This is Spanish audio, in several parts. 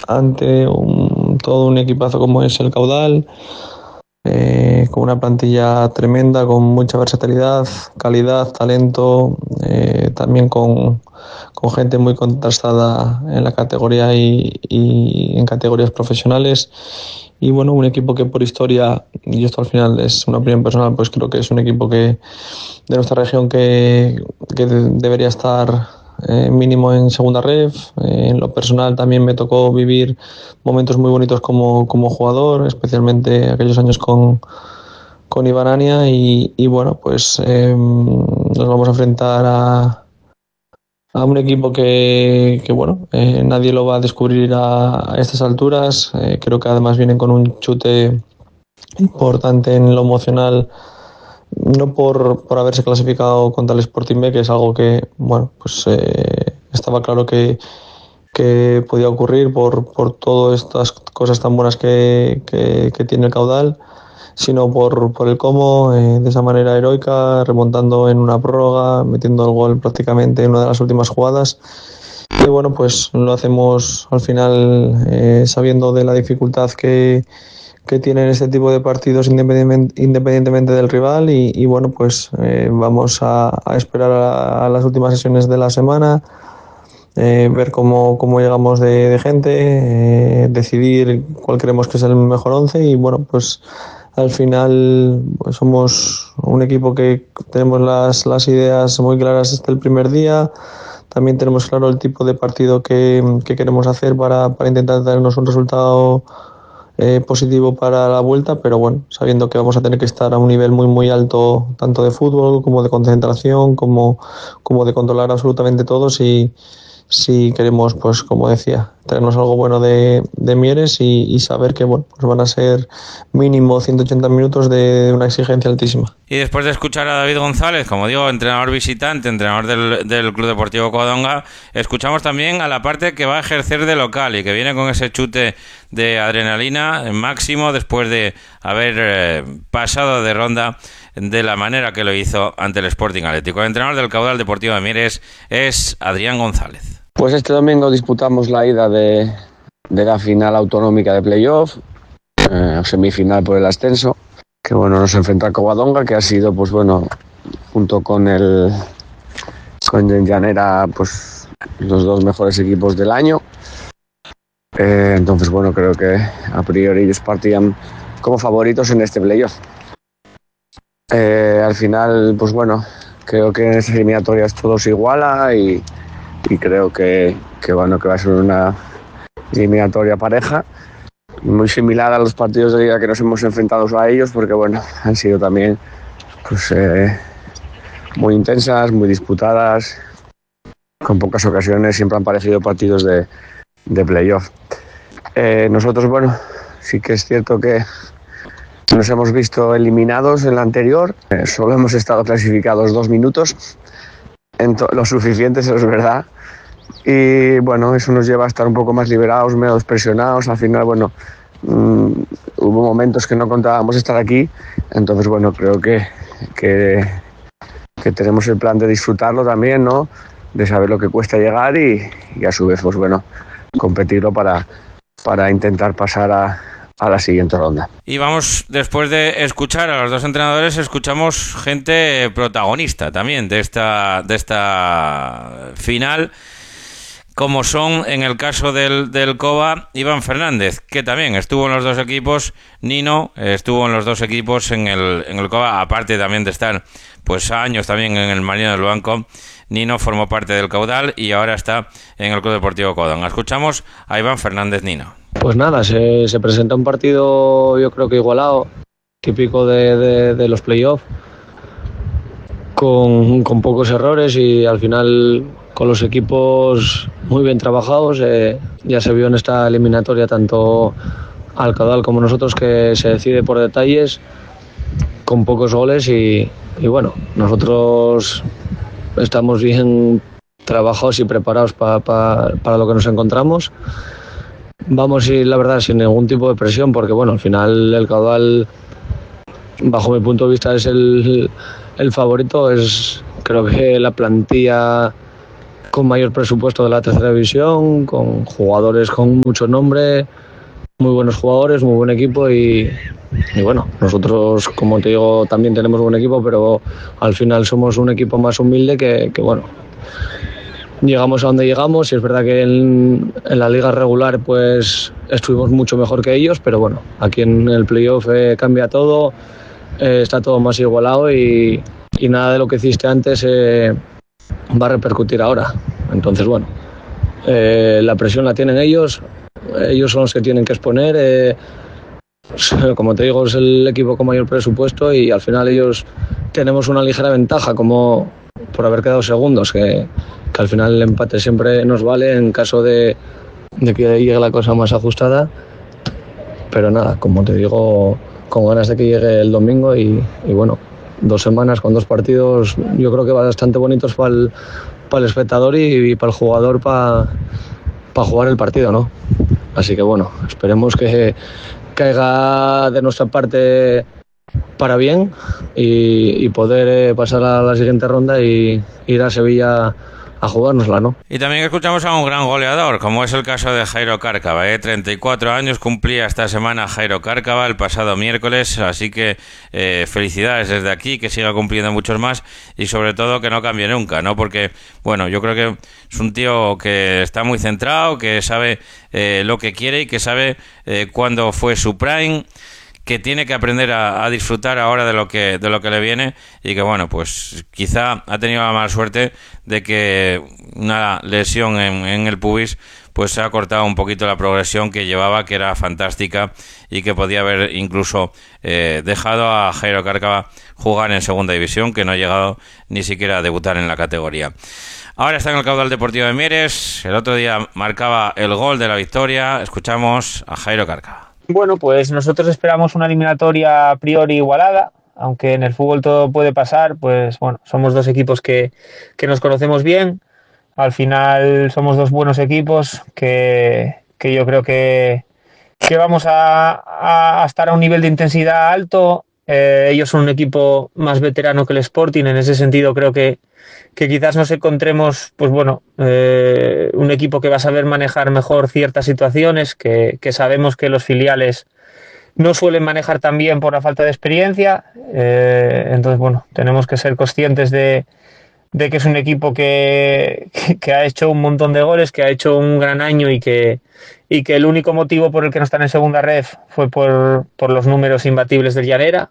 ante todo un equipazo como es el Caudal, con una plantilla tremenda, con mucha versatilidad, calidad, talento, también con gente muy contrastada en la categoría y en categorías profesionales. Y bueno, un equipo que por historia, y esto al final es una opinión personal, pues creo que es un equipo que de nuestra región que debería estar mínimo en segunda ref. En lo personal también me tocó vivir momentos muy bonitos como jugador, especialmente aquellos años con Ibarania y bueno, pues nos vamos a enfrentar a un equipo que bueno, nadie lo va a descubrir a estas alturas. Creo que además vienen con un chute importante en lo emocional, no por haberse clasificado contra el Sporting B, que es algo que, bueno, pues estaba claro que podía ocurrir por todas estas cosas tan buenas que tiene el Caudal, sino por el cómo, de esa manera heroica, remontando en una prórroga, metiendo el gol prácticamente en una de las últimas jugadas. Y bueno, pues lo hacemos al final sabiendo de la dificultad que tienen este tipo de partidos independientemente del rival y bueno, pues vamos a esperar a las últimas sesiones de la semana, ver cómo llegamos de gente, decidir cuál creemos que es el mejor 11 y bueno, pues al final pues somos un equipo que tenemos las ideas muy claras desde el primer día. También tenemos claro el tipo de partido que queremos hacer para intentar darnos un resultado positivo para la vuelta, pero bueno, sabiendo que vamos a tener que estar a un nivel muy alto, tanto de fútbol como de concentración, como de controlar absolutamente todo si queremos, pues como decía, traernos algo bueno de Mieres y saber que bueno, pues van a ser mínimo 180 minutos de una exigencia altísima. Y después de escuchar a David González, como digo, entrenador visitante, entrenador del Club Deportivo Covadonga, escuchamos también a la parte que va a ejercer de local y que viene con ese chute de adrenalina máximo después de haber pasado de ronda de la manera que lo hizo ante el Sporting Atlético. El entrenador del Caudal Deportivo de Mieres es Adrián González. Pues este domingo disputamos la ida de la final autonómica de playoff, semifinal por el ascenso, que bueno, nos enfrenta a Covadonga, que ha sido, pues bueno, junto con Llanera, pues los dos mejores equipos del año. Entonces, bueno, creo que a priori ellos partían como favoritos en este playoff. Al final, pues bueno, creo que en esta eliminatoria todo se iguala y creo que bueno, que va a ser una eliminatoria pareja, muy similar a los partidos de liga que nos hemos enfrentado a ellos, porque bueno, han sido también pues muy intensas, muy disputadas, con pocas ocasiones, siempre han parecido partidos de playoff. Nosotros, bueno, sí que es cierto que nos hemos visto eliminados en la anterior, solo hemos estado clasificados 2 minutos, lo suficiente, eso es verdad. Y bueno, eso nos lleva a estar un poco más liberados, menos presionados. Al final, bueno, hubo momentos que no contábamos estar aquí. Entonces, bueno, creo que tenemos el plan de disfrutarlo también, ¿no? De saber lo que cuesta llegar y a su vez, pues bueno, competirlo para intentar pasar a la siguiente ronda. Y vamos, después de escuchar a los dos entrenadores, escuchamos gente protagonista también de esta final, como son, en el caso del Cova, Iván Fernández, que también estuvo en los dos equipos. Nino estuvo en los dos equipos en el Cova, aparte también de estar pues años también en el Marino del Banco. Nino formó parte del Caudal y ahora está en el Club Deportivo Covadonga. Escuchamos a Iván Fernández Nino. Pues nada, se presenta un partido yo creo que igualado, típico de los playoffs, con pocos errores y al final con los equipos muy bien trabajados. Ya se vio en esta eliminatoria tanto al Caudal como nosotros que se decide por detalles, con pocos goles y bueno, nosotros estamos bien trabajados y preparados para lo que nos encontramos. Vamos, y la verdad, sin ningún tipo de presión, porque bueno, al final el Caudal, bajo mi punto de vista, es el favorito. Creo que la plantilla con mayor presupuesto de la tercera división, con jugadores con mucho nombre, muy buenos jugadores, muy buen equipo y bueno, nosotros, como te digo, también tenemos buen equipo, pero al final somos un equipo más humilde que bueno, llegamos a donde llegamos y es verdad que en la liga regular pues estuvimos mucho mejor que ellos, pero bueno, aquí en el playoff cambia todo, está todo más igualado y nada de lo que hiciste antes va a repercutir ahora. Entonces bueno, la presión la tienen ellos son los que tienen que exponer, como te digo, es el equipo con mayor presupuesto y al final ellos tenemos una ligera ventaja como por haber quedado segundos, que al final el empate siempre nos vale en caso de que llegue la cosa más ajustada, pero nada, como te digo, con ganas de que llegue el domingo y bueno, 2 semanas con 2 partidos yo creo que bastante bonitos para el espectador y para el jugador para jugar el partido, ¿no? Así que bueno, esperemos que caiga de nuestra parte para bien y poder pasar a la siguiente ronda y ir a Sevilla a jugárnosla, ¿no? Y también escuchamos a un gran goleador, como es el caso de Jairo Cárcava, 34 años cumplía esta semana Jairo Cárcava el pasado miércoles, así que felicidades desde aquí, que siga cumpliendo muchos más y sobre todo que no cambie nunca, ¿no? Porque, bueno, yo creo que es un tío que está muy centrado, que sabe lo que quiere y que sabe cuándo fue su prime, que tiene que aprender a disfrutar ahora de lo que le viene y que bueno, pues quizá ha tenido la mala suerte de que una lesión en el pubis pues se ha cortado un poquito la progresión que llevaba, que era fantástica y que podía haber incluso dejado a Jairo Cárcava jugar en segunda división, que no ha llegado ni siquiera a debutar en la categoría. Ahora está en el caudal deportivo de Mieres, el otro día marcaba el gol de la victoria. Escuchamos a Jairo Cárcava. Bueno, pues nosotros esperamos una eliminatoria a priori igualada, aunque en el fútbol todo puede pasar, pues bueno, somos 2 equipos que nos conocemos bien, al final somos 2 buenos equipos que yo creo que vamos a estar a un nivel de intensidad alto, ellos son un equipo más veterano que el Sporting, en ese sentido creo que quizás nos encontremos, pues bueno, un equipo que va a saber manejar mejor ciertas situaciones, que sabemos que los filiales no suelen manejar tan bien por la falta de experiencia, entonces bueno, tenemos que ser conscientes de que es un equipo que ha hecho un montón de goles, que ha hecho un gran año y que el único motivo por el que no están en segunda ref fue por los números imbatibles del Llanera,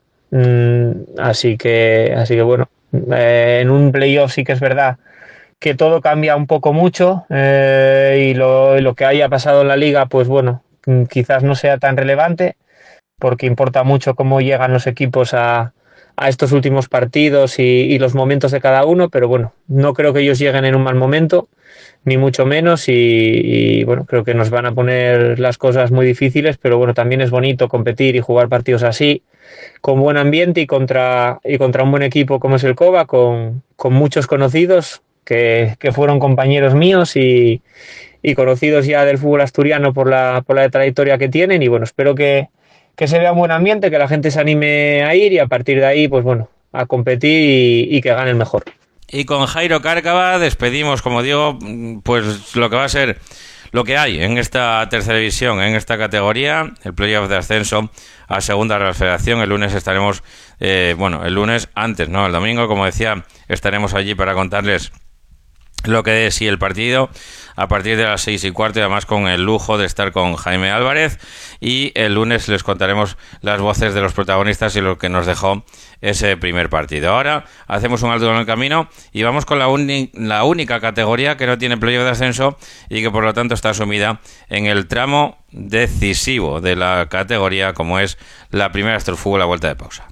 así que bueno, en un playoff sí que es verdad que todo cambia un poco mucho y lo que haya pasado en la liga pues bueno, quizás no sea tan relevante porque importa mucho cómo llegan los equipos a estos últimos partidos y los momentos de cada uno, pero bueno, no creo que ellos lleguen en un mal momento ni mucho menos y bueno, creo que nos van a poner las cosas muy difíciles, pero bueno, también es bonito competir y jugar partidos así con buen ambiente y contra un buen equipo como es el Cova, con muchos conocidos que fueron compañeros míos y conocidos ya del fútbol asturiano por la trayectoria que tienen y bueno, espero que se vea un buen ambiente, que la gente se anime a ir y a partir de ahí, pues bueno, a competir y que gane el mejor. Y con Jairo Cárcava despedimos, como digo, pues lo que va a ser lo que hay en esta tercera división, en esta categoría, el playoff de ascenso a segunda Real Federación. El lunes estaremos, el lunes antes, ¿no? El domingo, como decía, estaremos allí para contarles lo que es el partido a partir de las 6:15, además con el lujo de estar con Jaime Álvarez, y el lunes les contaremos las voces de los protagonistas y lo que nos dejó ese primer partido. Ahora hacemos un alto en el camino y vamos con la única categoría que no tiene playoff de ascenso y que por lo tanto está sumida en el tramo decisivo de la categoría, como es la primera Astorfútbol a vuelta de pausa.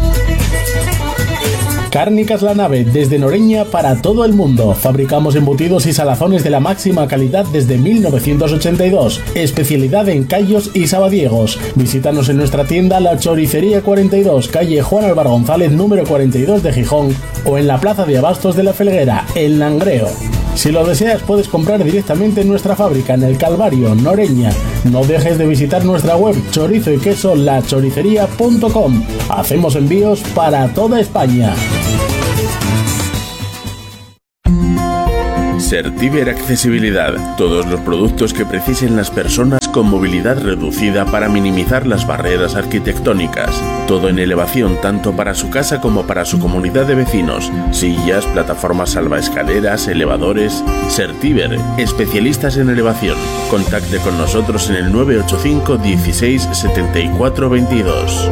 Cárnicas La Nave, desde Noreña para todo el mundo. Fabricamos embutidos y salazones de la máxima calidad desde 1982. Especialidad en callos y sabadiegos. Visítanos en nuestra tienda La Choricería 42, calle Juan Álvaro González, número 42 de Gijón, o en la Plaza de Abastos de La Felguera, El Langreo. Si lo deseas, puedes comprar directamente en nuestra fábrica en El Calvario, Noreña. No dejes de visitar nuestra web chorizo y queso lachoricería.com. Hacemos envíos para toda España. Sertiber Accesibilidad. Todos los productos que precisen las personas con movilidad reducida para minimizar las barreras arquitectónicas. Todo en elevación tanto para su casa como para su comunidad de vecinos. Sillas, plataformas salvaescaleras, elevadores. Sertiber, especialistas en elevación. Contacte con nosotros en el 985 16 74 22.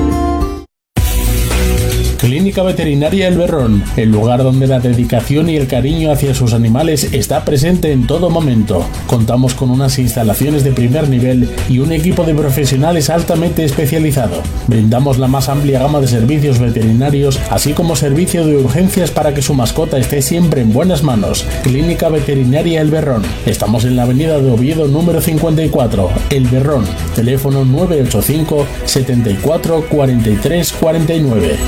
Clínica Veterinaria El Berrón, el lugar donde la dedicación y el cariño hacia sus animales está presente en todo momento. Contamos con unas instalaciones de primer nivel y un equipo de profesionales altamente especializado. Brindamos la más amplia gama de servicios veterinarios, así como servicio de urgencias para que su mascota esté siempre en buenas manos. Clínica Veterinaria El Berrón. Estamos en la avenida de Oviedo número 54, El Berrón. Teléfono 985 74 43 49.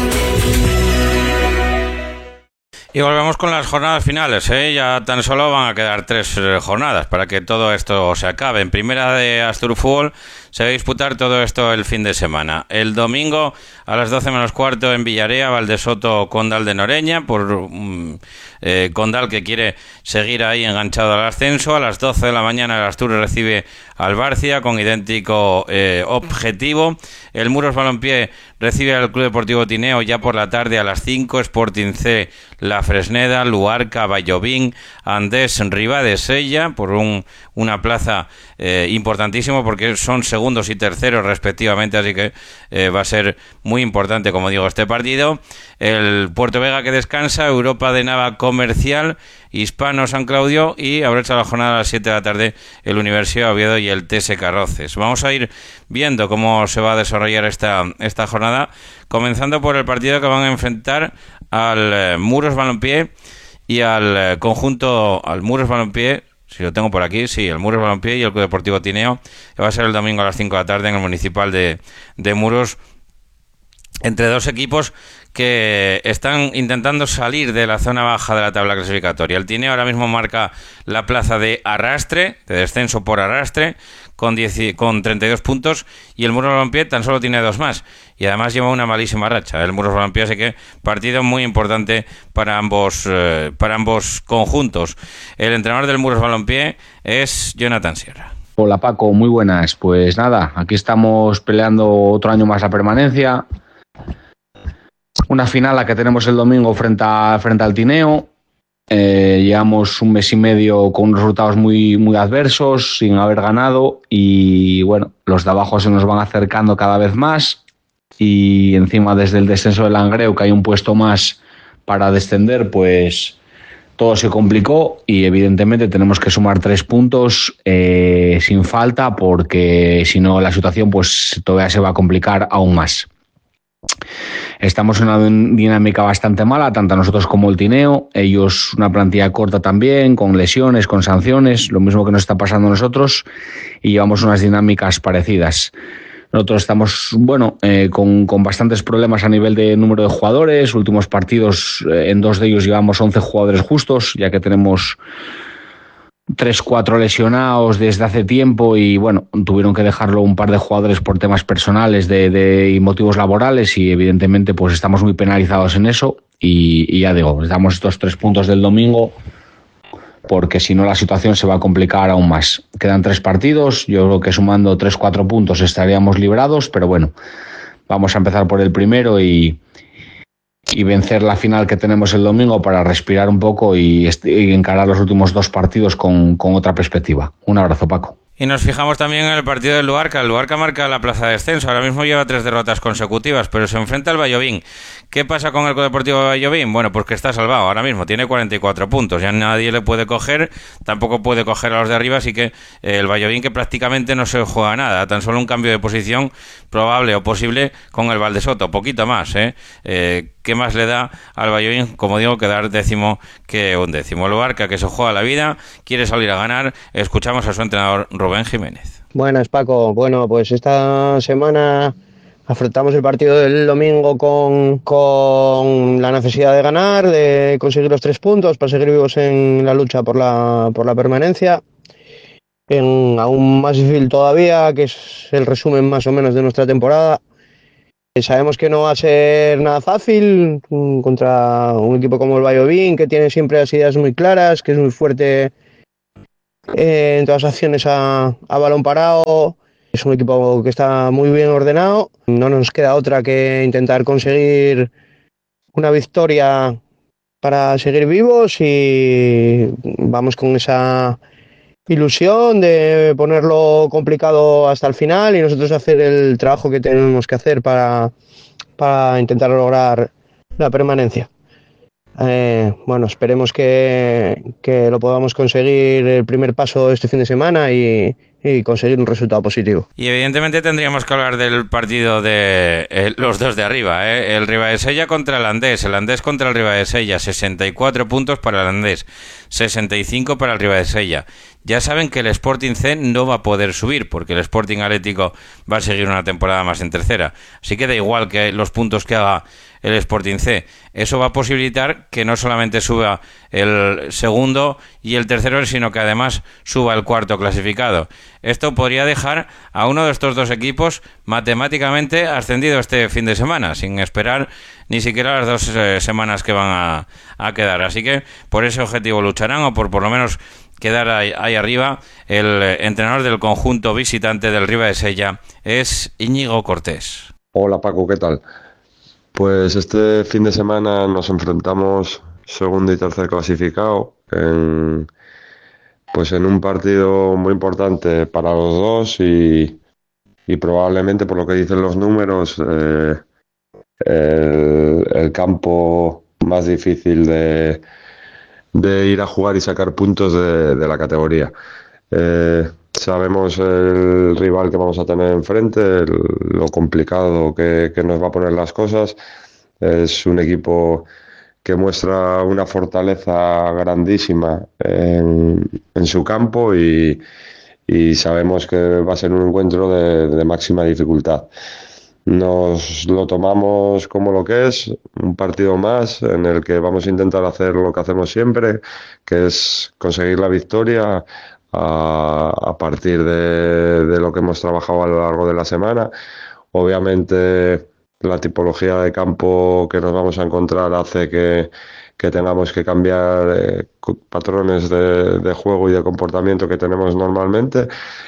Y volvemos con las jornadas finales, ¿eh? Ya tan solo van a quedar 3 jornadas para que todo esto se acabe. En primera de Astur Fútbol se va a disputar todo esto el fin de semana. El domingo a las 12 menos cuarto en Villarea, Valdesoto, Condal de Noreña, por Condal que quiere seguir ahí enganchado al ascenso. A las 12 de la mañana el Astur recibe al Barcia con idéntico objetivo. El Muros Balompié recibe al Club Deportivo Tineo ya por la tarde a las 5. Sporting C, La Fresneda, Luarca, Vallovín, Andés, Ribadesella por una plaza importantísimo porque son segundos y terceros respectivamente, así que va a ser muy importante, como digo, este partido. El Puerto Vega que descansa, Europa de Nava Comercial, Hispano San Claudio y abrecha la jornada a las 7 de la tarde el Universidad de Oviedo y el TS Carroces. Vamos a ir viendo cómo se va a desarrollar esta jornada, comenzando por el partido que van a enfrentar al Muros Balompié y al conjunto, al Muros Balompié, si lo tengo por aquí, sí, el Muros Balompié y el Club Deportivo Tineo, que va a ser el domingo a las 5 de la tarde en el Municipal de Muros, entre dos equipos que están intentando salir de la zona baja de la tabla clasificatoria. El Tineo ahora mismo marca la plaza de arrastre, de descenso por arrastre, con 32 puntos, y el Muros Balompié tan solo tiene 2 más, y además lleva una malísima racha el Muros Balompié, así que partido muy importante para ambos conjuntos. El entrenador del Muros Balompié es Jonathan Sierra. Hola Paco, muy buenas. Pues nada, aquí estamos peleando otro año más la permanencia. Una final la que tenemos el domingo frente al Tineo. Llevamos un mes y medio con resultados muy adversos, sin haber ganado, y bueno, los de abajo se nos van acercando cada vez más, y encima desde el descenso del Langreo, que hay un puesto más para descender, pues todo se complicó y evidentemente tenemos que sumar 3 puntos sin falta, porque si no la situación pues todavía se va a complicar aún más. Estamos en una dinámica bastante mala, tanto nosotros como el Tineo. Ellos una plantilla corta también, con lesiones, con sanciones, lo mismo que nos está pasando a nosotros, y llevamos unas dinámicas parecidas. Nosotros estamos, con bastantes problemas a nivel de número de jugadores. Últimos partidos, en 2 de ellos llevamos 11 jugadores justos, ya que tenemos 3-4 lesionados desde hace tiempo, y bueno, tuvieron que dejarlo un par de jugadores por temas personales y motivos laborales, y evidentemente pues estamos muy penalizados en eso, y ya digo, les damos estos 3 puntos del domingo, porque si no la situación se va a complicar aún más. Quedan 3 partidos, yo creo que sumando 3-4 puntos estaríamos librados, pero bueno, vamos a empezar por el primero y vencer la final que tenemos el domingo para respirar un poco y encarar los últimos 2 partidos con otra perspectiva. Un abrazo, Paco. Y nos fijamos también en el partido del Luarca. El Luarca marca la plaza de descenso. Ahora mismo lleva 3 derrotas consecutivas, pero se enfrenta al Vallovín. ¿Qué pasa con el Club Deportivo Vallovín? Bueno, pues que está salvado. Ahora mismo tiene 44 puntos. Ya nadie le puede coger, tampoco puede coger a los de arriba, así que el Vallovín, que prácticamente no se juega nada, tan solo un cambio de posición probable o posible con el Valdesoto, poquito más, ¿qué más le da al Vallovín? Como digo, quedar décimo que un décimo. El Luarca, que se juega la vida, quiere salir a ganar. Escuchamos a su entrenador Rubén Jiménez. Buenas, Paco. Bueno, pues esta semana afrontamos el partido del domingo con la necesidad de ganar, de conseguir los 3 puntos para seguir vivos en la lucha por la permanencia. Aún más difícil todavía, que es el resumen más o menos de nuestra temporada. Sabemos que no va a ser nada fácil contra un equipo como el Valladolid, que tiene siempre las ideas muy claras, que es muy fuerte en todas las acciones a balón parado. Es un equipo que está muy bien ordenado. No nos queda otra que intentar conseguir una victoria para seguir vivos y vamos con esa ilusión de ponerlo complicado hasta el final y nosotros hacer el trabajo que tenemos que hacer para intentar lograr la permanencia. Bueno, esperemos que lo podamos conseguir el primer paso este fin de semana y conseguir un resultado positivo. Y evidentemente tendríamos que hablar del partido de los dos de arriba, el Ribadesella contra el Andés contra el Ribadesella, 64 puntos para el Andés, 65 para el Ribadesella. Ya saben que el Sporting C no va a poder subir porque el Sporting Atlético va a seguir una temporada más en tercera, así que da igual que los puntos que haga el Sporting C. Eso va a posibilitar que no solamente suba el segundo y el tercero, sino que además suba el cuarto clasificado. Esto podría dejar a uno de estos dos equipos matemáticamente ascendido este fin de semana, sin esperar ni siquiera las 2 semanas que van a quedar. Así que por ese objetivo lucharán, o por lo menos quedar ahí arriba. El entrenador del conjunto visitante del Ribadesella es Íñigo Cortés. Hola Paco, ¿qué tal? Pues este fin de semana nos enfrentamos segundo y tercer clasificado en un partido muy importante para los dos y probablemente, por lo que dicen los números, el campo más difícil de ir a jugar y sacar puntos de la categoría. Sabemos el rival que vamos a tener enfrente, lo complicado que nos va a poner las cosas. Es un equipo que muestra una fortaleza grandísima en su campo y sabemos que va a ser un encuentro de máxima dificultad. Nos lo tomamos como lo que es, un partido más en el que vamos a intentar hacer lo que hacemos siempre, que es conseguir la victoria a partir de lo que hemos trabajado a lo largo de la semana. Obviamente la tipología de campo que nos vamos a encontrar hace que tengamos que cambiar patrones de juego y de comportamiento que tenemos normalmente,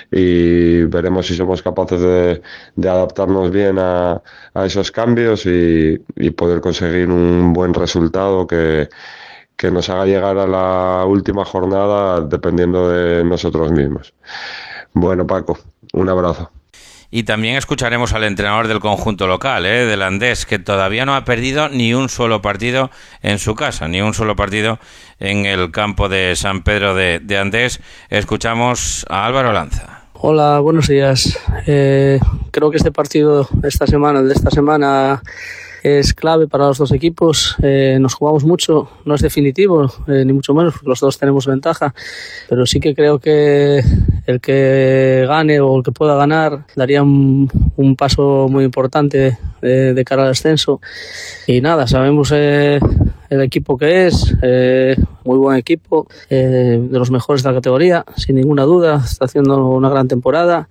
y veremos si somos capaces de adaptarnos bien a esos cambios y poder conseguir un buen resultado que nos haga llegar a la última jornada dependiendo de nosotros mismos. Bueno, Paco, un abrazo. Y también escucharemos al entrenador del conjunto local, del Andés, que todavía no ha perdido ni un solo partido en su casa, ni un solo partido en el campo de San Pedro de Andés. Escuchamos a Álvaro Lanza. Hola, buenos días. Creo que este partido de esta semana es clave para los dos equipos. Nos jugamos mucho, no es definitivo, ni mucho menos, porque los dos tenemos ventaja, pero sí que creo que el que gane o el que pueda ganar daría un paso muy importante de cara al ascenso. Y nada, sabemos el equipo que es, muy buen equipo, de los mejores de la categoría, sin ninguna duda, está haciendo una gran temporada.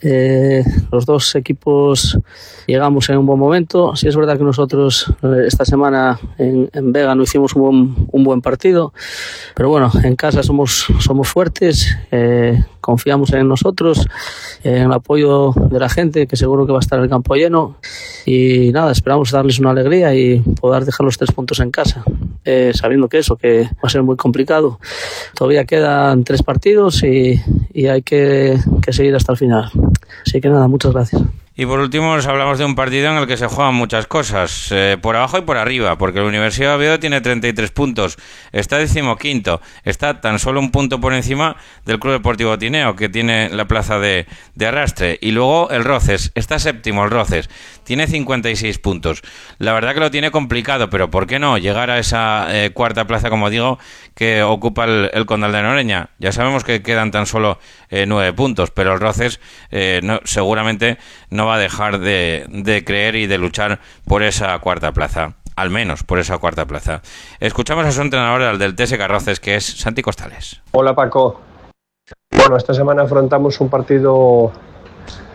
Los dos equipos llegamos en un buen momento. Sí es verdad que nosotros esta semana en Vega no hicimos un buen partido, pero bueno, en casa somos fuertes, confiamos en nosotros, en el apoyo de la gente, que seguro que va a estar el campo lleno, y nada, esperamos darles una alegría y poder dejar los 3 puntos en casa, sabiendo que va a ser muy complicado. Todavía quedan 3 partidos y hay que seguir hasta el final. Así que nada, muchas gracias. Y por último nos hablamos de un partido en el que se juegan muchas cosas, por abajo y por arriba, porque la Universidad de Oviedo tiene 33 puntos, está 15º, está tan solo un punto por encima del Club Deportivo Tineo, que tiene la plaza de arrastre, y luego el Roces, está 7º el Roces, tiene 56 puntos. La verdad que lo tiene complicado, pero ¿por qué no llegar a esa cuarta plaza, como digo, que ocupa el Condal de Noreña? Ya sabemos que quedan tan solo 9 puntos, pero el Roces seguramente no va a dejar de creer y de luchar por esa cuarta plaza, al menos por esa cuarta plaza. Escuchamos a su entrenador, al del TSK Roces, que es Santi Costales. Hola Paco. Bueno, esta semana afrontamos un partido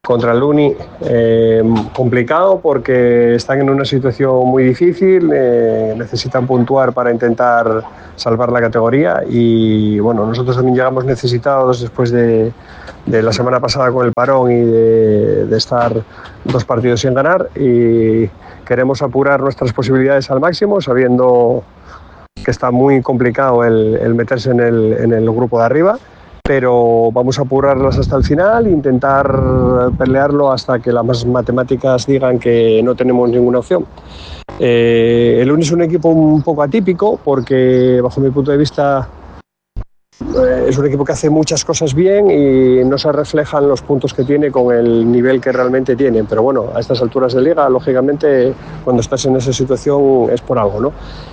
contra el Uni, complicado porque están en una situación muy difícil, necesitan puntuar para intentar salvar la categoría y bueno, nosotros también llegamos necesitados después de la semana pasada con el parón y de estar 2 partidos sin ganar y queremos apurar nuestras posibilidades al máximo sabiendo que está muy complicado el meterse en el grupo de arriba. Pero vamos a apurarlas hasta el final e intentar pelearlo hasta que las matemáticas digan que no tenemos ninguna opción. El Uni es un equipo un poco atípico porque, bajo mi punto de vista, es un equipo que hace muchas cosas bien y no se reflejan los puntos que tiene con el nivel que realmente tiene. Pero bueno, a estas alturas de liga, lógicamente, cuando estás en esa situación es por algo, ¿no?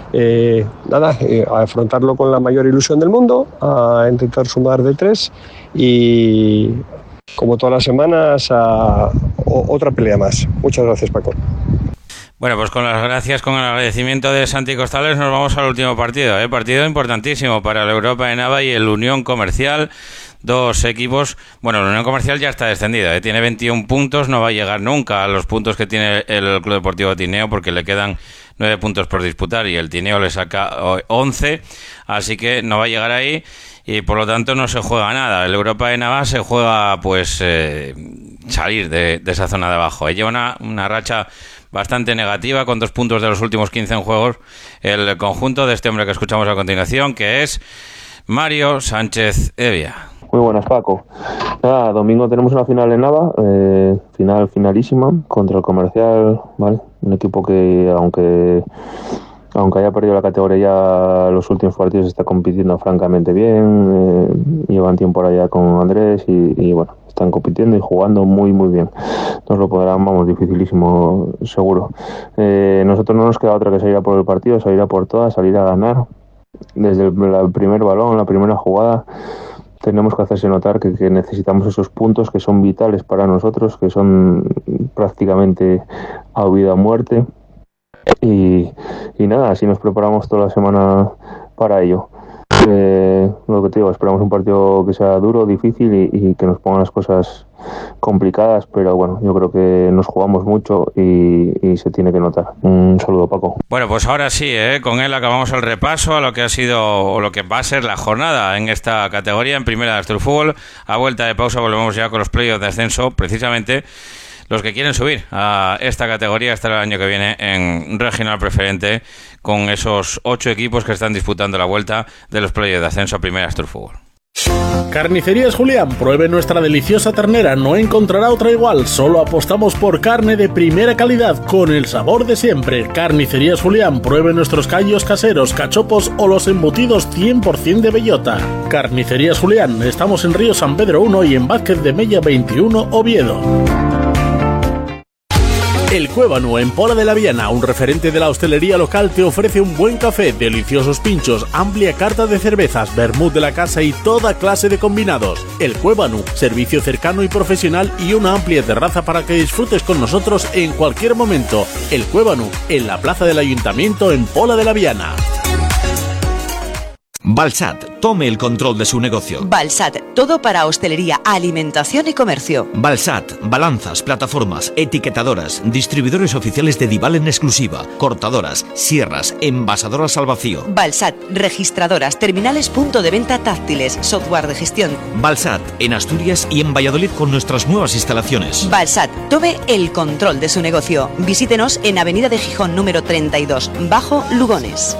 A afrontarlo con la mayor ilusión del mundo, a intentar sumar de 3 y, como todas las semanas, otra pelea más. Muchas gracias, Paco. Bueno, pues con las gracias, con el agradecimiento de Santi Costales, nos vamos al último partido. Partido importantísimo para la Europa de Nava y el Unión Comercial. 2 equipos. Bueno, la Unión Comercial ya está descendida, tiene 21 puntos, no va a llegar nunca a los puntos que tiene el Club Deportivo Tineo porque le quedan 9 puntos por disputar y el Tineo le saca 11, así que no va a llegar ahí y por lo tanto no se juega nada. El Europa de Nava se juega pues salir de esa zona de abajo. Lleva una racha bastante negativa con 2 puntos de los últimos 15 en juegos el conjunto de este hombre que escuchamos a continuación, que es Mario Sánchez Evia. Muy buenas, Paco. Nada, domingo tenemos una final en Nava, finalísima contra el Comercial, ¿vale? Un equipo que aunque haya perdido la categoría los últimos partidos está compitiendo francamente bien, llevan tiempo allá con Andrés y bueno, están compitiendo y jugando muy muy bien. Nos lo podrán, vamos, dificilísimo seguro. Nosotros no nos queda otra que salir a por el partido, salir a por todas, salir a ganar desde el primer balón, la primera jugada. Tenemos que hacerse notar que necesitamos esos puntos que son vitales para nosotros, que son prácticamente a vida o muerte. Y nada, así nos preparamos toda la semana para ello. Lo que te digo, esperamos un partido que sea duro, difícil y que nos pongan las cosas complicadas, pero bueno, yo creo que nos jugamos mucho y se tiene que notar. Un saludo, Paco. Bueno, pues ahora sí, con él acabamos el repaso a lo que ha sido o lo que va a ser la jornada en esta categoría en Primera de Asturfútbol. A vuelta de pausa volvemos ya con los playoffs de ascenso, precisamente los que quieren subir a esta categoría hasta el año que viene en Regional Preferente, con esos 8 equipos que están disputando la vuelta de los playoffs de ascenso a Primera Asturfútbol. Carnicerías Julián, pruebe nuestra deliciosa ternera, no encontrará otra igual. Solo apostamos por carne de primera calidad, con el sabor de siempre. Carnicerías Julián, pruebe nuestros callos caseros, cachopos o los embutidos 100% de bellota. Carnicerías Julián, estamos en Río San Pedro 1 y en Vázquez de Mella 21, Oviedo. El Cuévano en Pola de la Viana, un referente de la hostelería local, te ofrece un buen café, deliciosos pinchos, amplia carta de cervezas, vermut de la casa y toda clase de combinados. El Cuévano, servicio cercano y profesional y una amplia terraza para que disfrutes con nosotros en cualquier momento. El Cuévano, en la plaza del Ayuntamiento en Pola de la Viana. Balsat, tome el control de su negocio. Balsat, todo para hostelería, alimentación y comercio. Balsat, balanzas, plataformas, etiquetadoras, distribuidores oficiales de Dival en exclusiva, cortadoras, sierras, envasadoras al vacío. Balsat, registradoras, terminales punto de venta táctiles, software de gestión. Balsat, en Asturias y en Valladolid con nuestras nuevas instalaciones. Balsat, tome el control de su negocio. Visítenos en Avenida de Gijón número 32, Bajo Lugones.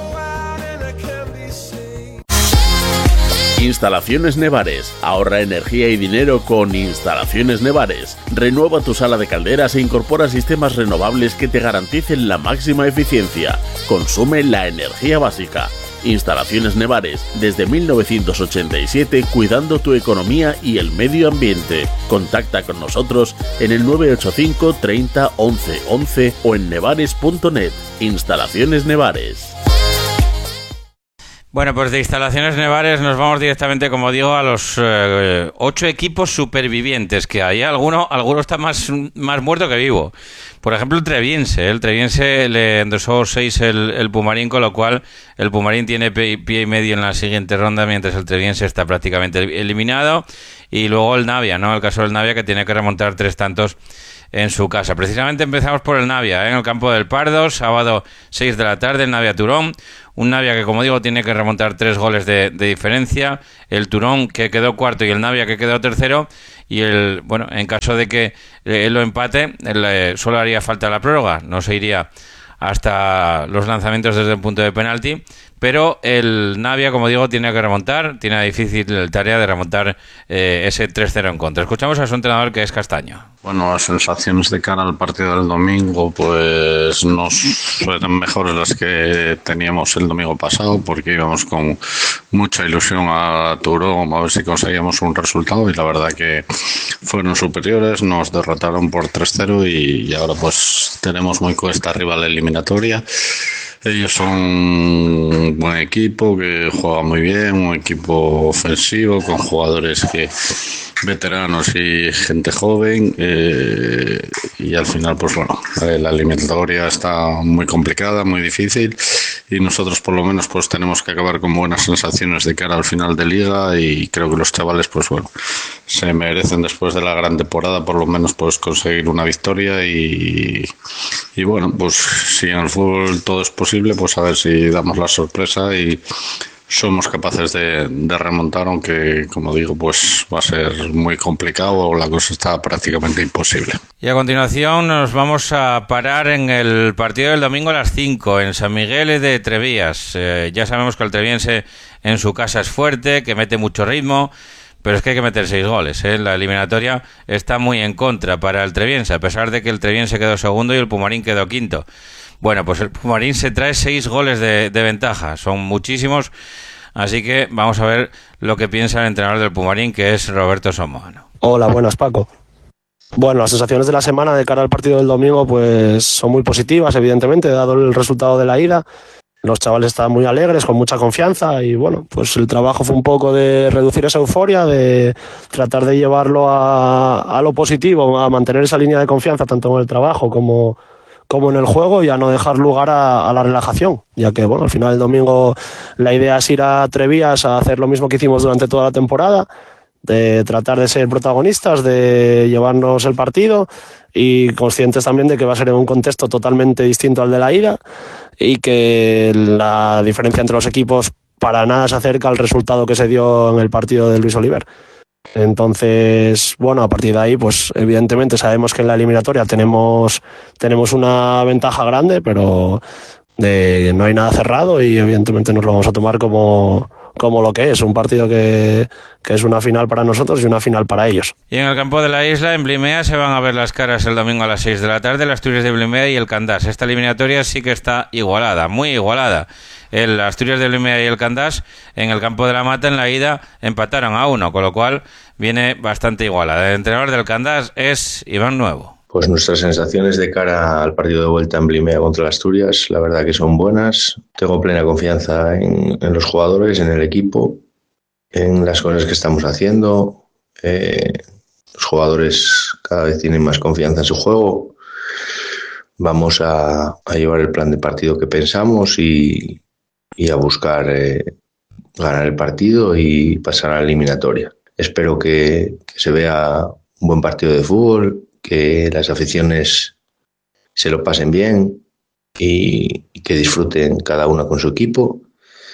Instalaciones Nevares. Ahorra energía y dinero con Instalaciones Nevares. Renueva tu sala de calderas e incorpora sistemas renovables que te garanticen la máxima eficiencia. Consume la energía básica. Instalaciones Nevares, desde 1987, cuidando tu economía y el medio ambiente. Contacta con nosotros en el 985 30 11 11 o en nevares.net. Instalaciones Nevares. Bueno, pues de instalaciones Nevares nos vamos directamente, como digo, a los 8 equipos supervivientes que hay. Alguno está más muerto que vivo. Por ejemplo, el Treviense. El Treviense le endosó 6 el Pumarín, con lo cual el Pumarín tiene pie y medio en la siguiente ronda, mientras el Treviense está prácticamente eliminado. Y luego el Navia, ¿no? El caso del Navia, que tiene que remontar 3 tantos en su casa. Precisamente empezamos por el Navia, en el campo del Pardo, sábado 6 de la tarde, el Navia Turón. Un Navia que, como digo, tiene que remontar 3 goles de diferencia. El Turón, que quedó cuarto, y el Navia, que quedó tercero. Y en caso de que él lo empate, solo haría falta la prórroga. No se iría hasta los lanzamientos desde el punto de penalti. Pero el Navia, como digo, tiene que remontar. Tiene la difícil tarea de remontar ese 3-0 en contra. Escuchamos a su entrenador, que es Castaño. Bueno, las sensaciones de cara al partido del domingo pues no eran mejores las que teníamos el domingo pasado, porque íbamos con mucha ilusión a Turón a ver si conseguíamos un resultado, y la verdad que fueron superiores, nos derrotaron por 3-0 y ahora pues tenemos muy cuesta arriba la eliminatoria. Ellos son un buen equipo que juega muy bien, un equipo ofensivo con jugadores veteranos y gente joven, y al final pues bueno, la eliminatoria está muy complicada, muy difícil, y nosotros por lo menos pues tenemos que acabar con buenas sensaciones de cara al final de liga, y creo que los chavales pues bueno, se merecen, después de la gran temporada, por lo menos pues conseguir una victoria, y bueno, pues si en el fútbol todo es posible, pues a ver si damos la sorpresa y somos capaces de remontar, aunque, como digo, pues va a ser muy complicado, la cosa está prácticamente imposible. Y a continuación nos vamos a parar en el partido del domingo a las 5 en San Miguel de Trevías. Ya sabemos que el Treviense en su casa es fuerte, que mete mucho ritmo, pero es que hay que meter 6 goles. La eliminatoria está muy en contra para el Treviense, a pesar de que el Treviense quedó segundo y el Pumarín quedó quinto. Bueno, pues el Pumarín se trae 6 goles de ventaja, son muchísimos, así que vamos a ver lo que piensa el entrenador del Pumarín, que es Roberto Somoano. Hola, buenas, Paco. Bueno, las sensaciones de la semana de cara al partido del domingo pues son muy positivas, evidentemente, dado el resultado de la ida. Los chavales están muy alegres, con mucha confianza, y bueno, pues el trabajo fue un poco de reducir esa euforia, de tratar de llevarlo a lo positivo, a mantener esa línea de confianza tanto en el trabajo como en el juego, y a no dejar lugar a la relajación, ya que bueno, al final del domingo la idea es ir a Trevías a hacer lo mismo que hicimos durante toda la temporada, de tratar de ser protagonistas, de llevarnos el partido, y conscientes también de que va a ser en un contexto totalmente distinto al de la ida, y que la diferencia entre los equipos para nada se acerca al resultado que se dio en el partido de Luis Oliver. Entonces, bueno, a partir de ahí, pues evidentemente sabemos que en la eliminatoria tenemos una ventaja grande, pero no hay nada cerrado, y evidentemente nos lo vamos a tomar como lo que es, un partido que es una final para nosotros y una final para ellos. Y en el campo de la isla, en Blimea, se van a ver las caras el domingo a las 6 de la tarde, el Asturias de Blimea y el Candás. Esta eliminatoria sí que está igualada, muy igualada. El Asturias de Blimea y el Candás, en el campo de la Mata, en la ida, empataron a 1, con lo cual viene bastante igualada. El entrenador del Candás es Iván Nuevo. Pues nuestras sensaciones de cara al partido de vuelta en Blimea contra el Asturias, la verdad que son buenas. Tengo plena confianza en los jugadores, en el equipo, en las cosas que estamos haciendo. Los jugadores cada vez tienen más confianza en su juego. Vamos a llevar el plan de partido que pensamos y a buscar ganar el partido y pasar a la eliminatoria. Espero que se vea un buen partido de fútbol, que las aficiones se lo pasen bien y que disfruten cada una con su equipo,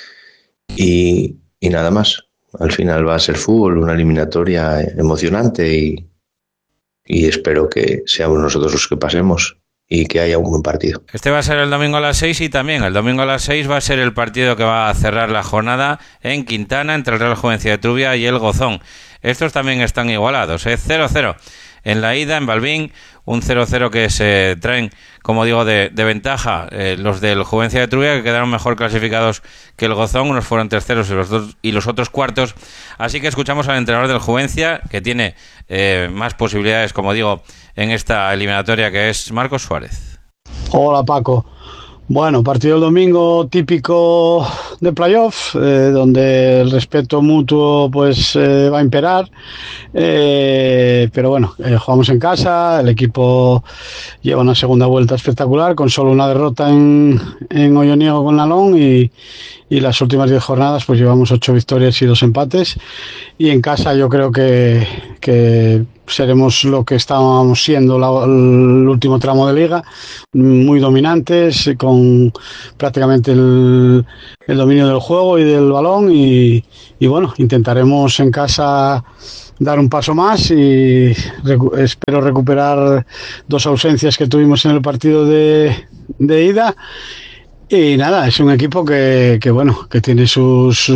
y nada más. Al final va a ser fútbol, una eliminatoria emocionante, y espero que seamos nosotros los que pasemos y que haya un buen partido. Este va a ser el domingo a las 6, y también el domingo a las 6 va a ser el partido que va a cerrar la jornada en Quintana entre el Real Juvencia de Trubia y el Gozón. Estos también están igualados, 0-0. En la ida, en Balbín, un 0-0 que se traen, como digo, de ventaja los del Juvencia de Trubia, que quedaron mejor clasificados que el Gozón. Unos fueron terceros y los otros cuartos. Así que escuchamos al entrenador del Juvencia, que tiene más posibilidades, como digo, en esta eliminatoria, que es Marcos Suárez. Hola, Paco. Bueno, partido del domingo típico de playoff, donde el respeto mutuo pues va a imperar, pero bueno, jugamos en casa, el equipo lleva una segunda vuelta espectacular con solo una derrota en Olloniego con Nalón y las últimas 10 jornadas pues llevamos 8 victorias y 2 empates, y en casa yo creo que seremos lo que estábamos siendo el último tramo de liga, muy dominantes, con prácticamente el dominio del juego y del balón, y bueno, intentaremos en casa dar un paso más y espero recuperar 2 ausencias que tuvimos en el partido de ida. Y nada, es un equipo que bueno, que tiene sus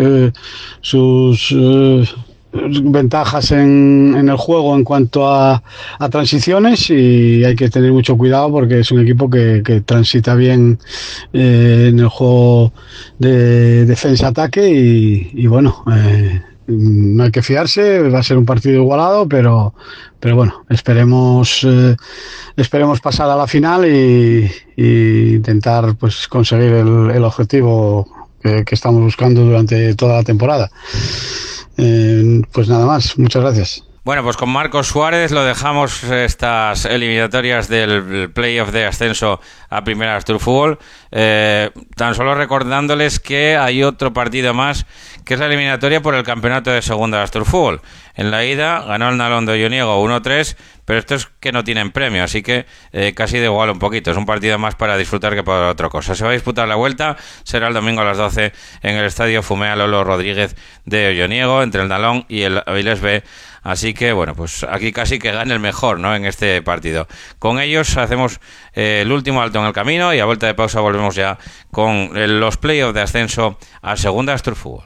ventajas en el juego en cuanto a transiciones, y hay que tener mucho cuidado porque es un equipo que transita bien en el juego de defensa-ataque y bueno, no hay que fiarse, va a ser un partido igualado, pero bueno, esperemos pasar a la final y intentar pues conseguir el objetivo que estamos buscando durante toda la temporada. Pues nada más, muchas gracias. Bueno, pues con Marcos Suárez lo dejamos estas eliminatorias del playoff de ascenso a Primera Asturfútbol. Tan solo recordándoles que hay otro partido más, que es la eliminatoria por el campeonato de Segunda Asturfútbol. En la ida ganó el Nalón de Olloniego 1-3, pero esto es que no tienen premio, así que casi da igual un poquito. Es un partido más para disfrutar que para otra cosa. Se va a disputar la vuelta, será el domingo a las 12 en el estadio Fumea Lolo Rodríguez de Olloniego, entre el Nalón y el Avilés B. Así que, bueno, pues aquí casi que gane el mejor, ¿no?, en este partido. Con ellos hacemos el último alto en el camino y a vuelta de pausa volvemos ya con los playoffs de ascenso a Segunda Asturfútbol.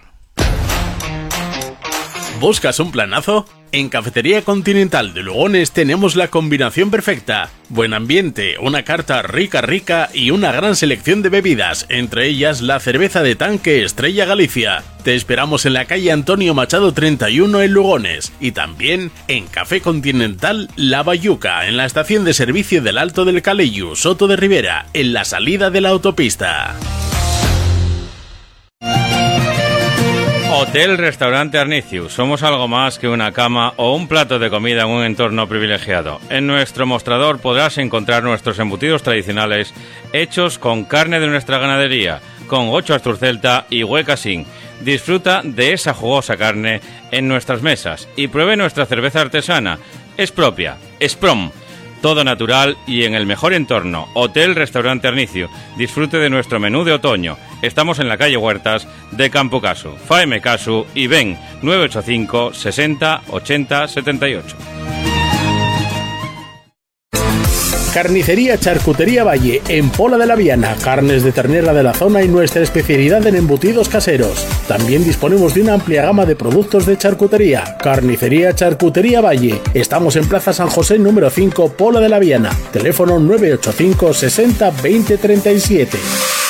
¿Buscas un planazo? En Cafetería Continental de Lugones tenemos la combinación perfecta. Buen ambiente, una carta rica y una gran selección de bebidas, entre ellas la cerveza de tanque Estrella Galicia. Te esperamos en la calle Antonio Machado 31 en Lugones, y también en Café Continental La Bayuca, en la estación de servicio del Alto del Calellu, Soto de Ribera, en la salida de la autopista. Hotel Restaurante Arnicius. Somos algo más que una cama o un plato de comida en un entorno privilegiado. En nuestro mostrador podrás encontrar nuestros embutidos tradicionales hechos con carne de nuestra ganadería, con 8 Asturcelta y Huecasín. Disfruta de esa jugosa carne en nuestras mesas y pruebe nuestra cerveza artesana. Es propia, es Prom. Todo natural y en el mejor entorno. Hotel Restaurante Arnicio. Disfrute de nuestro menú de otoño. Estamos en la calle Huertas de Campo Casu. Faeme Casu y ven 985 60 80 78. Carnicería Charcutería Valle, en Pola de la Viana, carnes de ternera de la zona y nuestra especialidad en embutidos caseros. También disponemos de una amplia gama de productos de charcutería. Carnicería Charcutería Valle. Estamos en Plaza San José número 5, Pola de la Viana. Teléfono 985 60 20 37.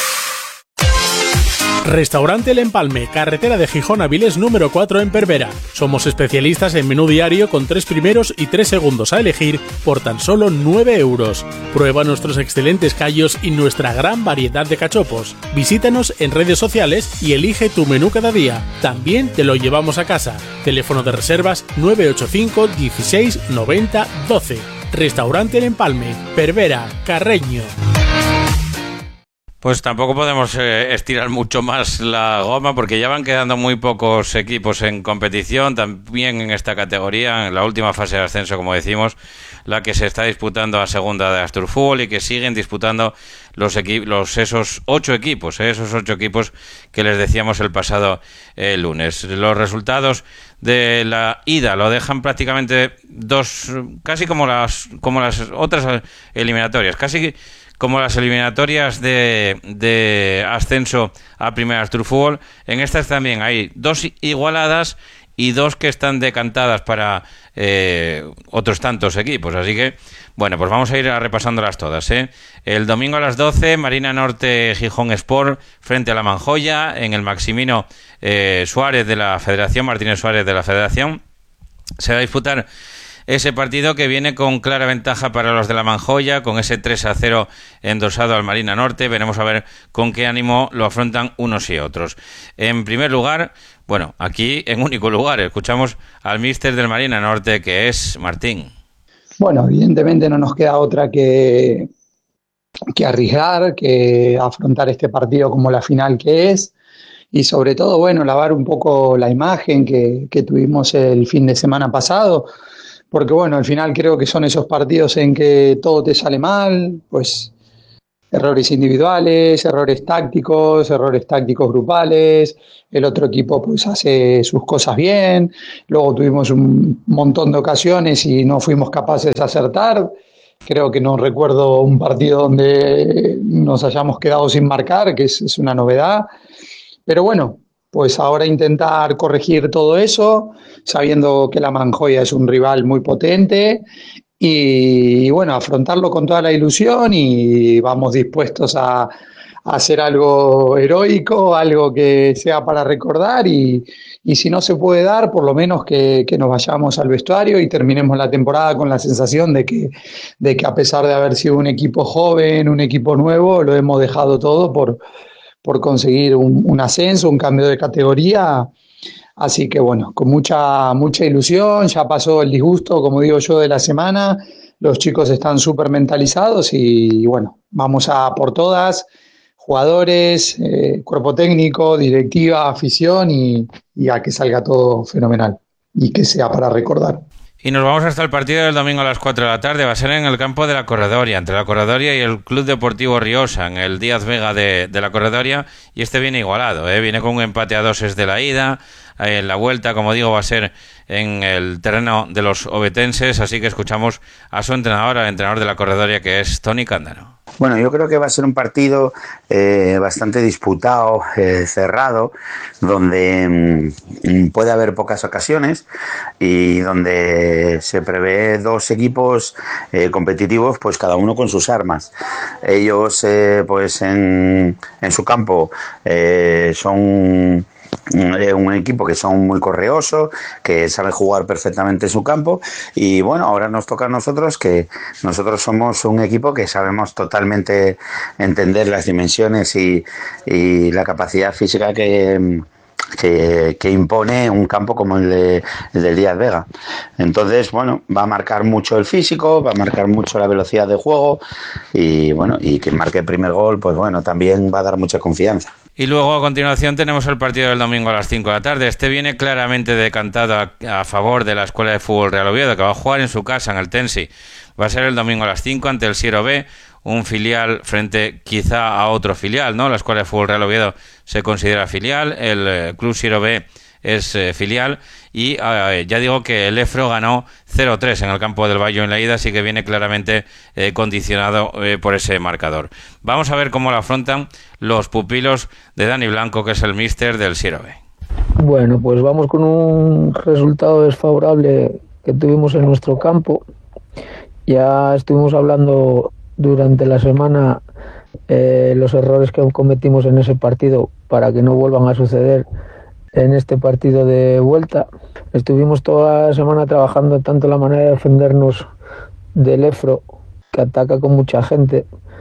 Restaurante El Empalme, carretera de Gijón a Vilés número 4 en Pervera. Somos especialistas en menú diario con 3 primeros y 3 segundos a elegir por tan solo 9 euros. Prueba nuestros excelentes callos y nuestra gran variedad de cachopos. Visítanos en redes sociales y elige tu menú cada día. También te lo llevamos a casa. Teléfono de reservas 985 16 90 12. Restaurante El Empalme, Pervera, Carreño. Pues tampoco podemos estirar mucho más la goma porque ya van quedando muy pocos equipos en competición, también en esta categoría, en la última fase de ascenso, como decimos, la que se está disputando a Segunda de Asturfútbol, y que siguen disputando esos 8 equipos que les decíamos el pasado lunes. Los resultados de la ida lo dejan prácticamente casi como las otras eliminatorias, casi como las eliminatorias de ascenso a Primera Asturfútbol. En estas también hay 2 igualadas y 2 que están decantadas para otros tantos equipos. Así que, bueno, pues vamos a ir repasándolas todas, ¿eh? El domingo a las 12, Marina Norte Gijón Sport frente a la Manjoya en el Maximino Suárez de la Federación, Martínez Suárez de la Federación. Se va a disputar ese partido que viene con clara ventaja para los de la Manjoya, con ese 3-0 endosado al Marina Norte. Veremos a ver con qué ánimo lo afrontan unos y otros. En primer lugar, bueno, aquí en único lugar, escuchamos al míster del Marina Norte, que es Martín. Bueno, evidentemente no nos queda otra que arriesgar, que afrontar este partido como la final que es, y sobre todo, bueno, lavar un poco la imagen que tuvimos el fin de semana pasado, porque bueno, al final creo que son esos partidos en que todo te sale mal, pues errores individuales, errores tácticos grupales, el otro equipo pues hace sus cosas bien, luego tuvimos un montón de ocasiones y no fuimos capaces de acertar. Creo que no recuerdo un partido donde nos hayamos quedado sin marcar, que es una novedad. Pero bueno, pues ahora intentar corregir todo eso, sabiendo que la Manjoya es un rival muy potente y bueno, afrontarlo con toda la ilusión, y vamos dispuestos a hacer algo heroico, algo que sea para recordar, y si no se puede dar, por lo menos que nos vayamos al vestuario y terminemos la temporada con la sensación de que a pesar de haber sido un equipo joven, un equipo nuevo, lo hemos dejado todo por conseguir un ascenso, un cambio de categoría. Así que bueno, con mucha ilusión. Ya pasó el disgusto, como digo yo, de la semana. Los chicos están súper mentalizados y bueno, vamos a por todas. Jugadores, cuerpo técnico, directiva, afición, y a que salga todo fenomenal y que sea para recordar. Y nos vamos hasta el partido del domingo a las 4 de la tarde. Va a ser en el campo de la Corredoria, entre la Corredoria y el Club Deportivo Riosa, en el Díaz Vega de la Corredoria. Y este viene igualado, viene con un empate a 2 de la ida. La vuelta, como digo, va a ser en el terreno de los obetenses. Así que escuchamos a su entrenador, al entrenador de la Corredoria, que es Toni Cándano. Bueno, yo creo que va a ser un partido bastante disputado, cerrado, donde puede haber pocas ocasiones y donde se prevé dos equipos competitivos, pues cada uno con sus armas. Ellos, pues en su campo son un equipo que son muy correosos, que sabe jugar perfectamente en su campo, y bueno, ahora nos toca a nosotros, que nosotros somos un equipo que sabemos totalmente entender las dimensiones y la capacidad física que impone un campo como el del Díaz Vega. Entonces, bueno, va a marcar mucho el físico, va a marcar mucho la velocidad de juego, y bueno, y que marque el primer gol, pues bueno, también va a dar mucha confianza. Y luego a continuación tenemos el partido del domingo a las 5 de la tarde. Este viene claramente decantado a favor de la Escuela de Fútbol Real Oviedo, que va a jugar en su casa, en el Tensi. Va a ser el domingo a las 5 ante el Siero B, un filial frente quizá a otro filial, ¿no? La Escuela de Fútbol Real Oviedo se considera filial, el Club Siero B es filial, y ya digo que el EFRO ganó 0-3 en el campo del Bayo en la ida, así que viene claramente condicionado por ese marcador. Vamos a ver cómo lo afrontan los pupilos de Dani Blanco, que es el míster del Siero B. Bueno, pues vamos con un resultado desfavorable que tuvimos en nuestro campo. Ya estuvimos hablando durante la semana los errores que cometimos en ese partido para que no vuelvan a suceder en este partido de vuelta. Estuvimos toda la semana trabajando tanto la manera de defendernos del EFRO, que ataca con mucha gente,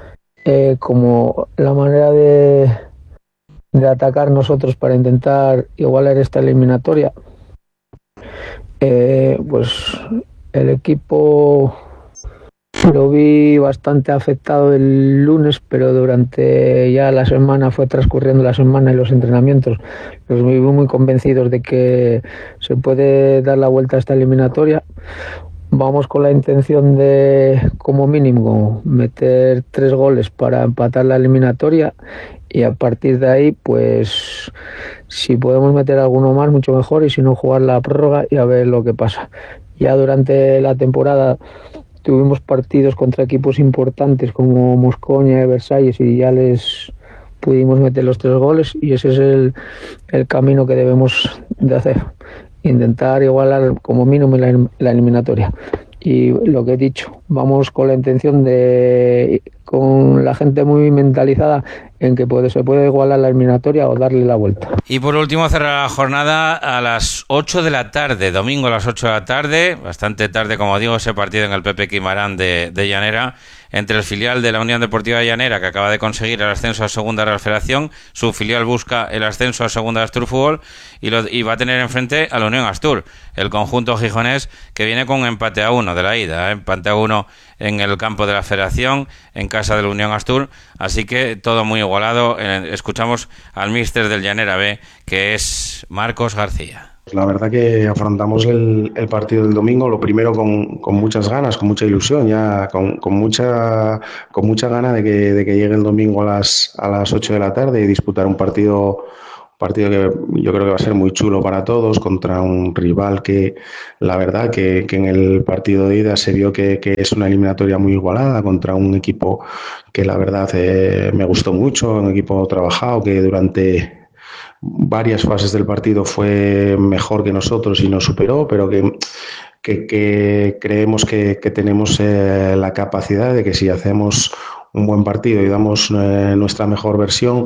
como la manera de atacar nosotros para intentar igualar esta eliminatoria. Pues el equipo lo vi bastante afectado el lunes, pero durante ya la semana, fue transcurriendo la semana y los entrenamientos, los vi muy convencidos de que se puede dar la vuelta a esta eliminatoria. Vamos con la intención de, como mínimo, meter 3 goles para empatar la eliminatoria, y a partir de ahí, pues si podemos meter alguno más, mucho mejor, y si no, jugar la prórroga y a ver lo que pasa. Ya durante la temporada tuvimos partidos contra equipos importantes como Mosconia y Versalles, y ya les pudimos meter los 3 goles, y ese es el camino que debemos de hacer, intentar igualar como mínimo la eliminatoria. Y lo que he dicho, vamos con la intención de, con la gente muy mentalizada en que se puede igualar la eliminatoria o darle la vuelta. Y por último cerrará la jornada a las 8 de la tarde, domingo a las 8 de la tarde, bastante tarde como digo, ese partido en el Pepe Quimarán de Llanera, entre el filial de la Unión Deportiva de Llanera, que acaba de conseguir el ascenso a Segunda Real Federación, su filial busca el ascenso a Segunda Astur Fútbol y va a tener enfrente a la Unión Astur, el conjunto gijonés que viene con un empate a 1 de la ida, empate a 1 en el campo de la Federación, en casa de la Unión Astur, así que todo muy igualado. Escuchamos al míster del Llanera B, que es Marcos García. La verdad que afrontamos el partido del domingo, lo primero con muchas ganas, con mucha ilusión, ya con mucha gana de que llegue el domingo a las 8 de la tarde y disputar un partido que yo creo que va a ser muy chulo para todos, contra un rival que la verdad que en el partido de ida se vio que es una eliminatoria muy igualada, contra un equipo que la verdad me gustó mucho, un equipo trabajado que durante varias fases del partido fue mejor que nosotros y nos superó, pero que creemos que tenemos la capacidad de que si hacemos un buen partido y damos nuestra mejor versión,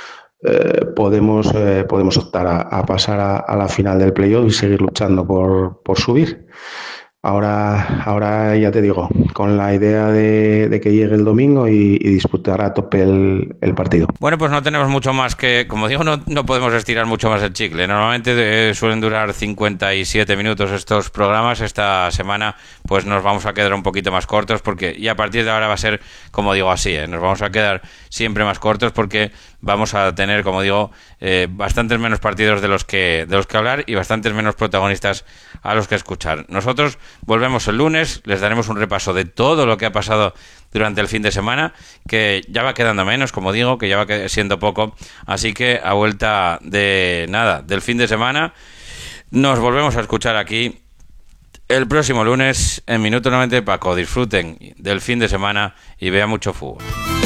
podemos optar a pasar a la final del playoff y seguir luchando por subir. Ahora ya te digo, con la idea de que llegue el domingo y disputar a tope el partido. Bueno, pues no tenemos mucho más que, como digo, no podemos estirar mucho más el chicle. Normalmente suelen durar 57 minutos estos programas. Esta semana pues nos vamos a quedar un poquito más cortos y a partir de ahora va a ser, como digo, así, nos vamos a quedar siempre más cortos porque vamos a tener, como digo, bastantes menos partidos de los que hablar y bastantes menos protagonistas a los que escuchar. Nosotros volvemos el lunes, les daremos un repaso de todo lo que ha pasado durante el fin de semana, que ya va quedando menos, como digo, que ya va siendo poco, así que a vuelta del fin de semana nos volvemos a escuchar aquí el próximo lunes en Minuto 90 de Paco. Disfruten del fin de semana y vean mucho fútbol.